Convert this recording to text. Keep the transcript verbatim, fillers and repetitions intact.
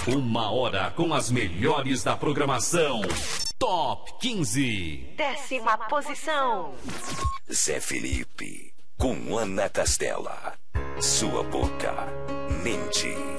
Uma hora com as melhores da programação. Top quinze. Décima posição. Zé Felipe, com Ana Castela. Sua boca mente.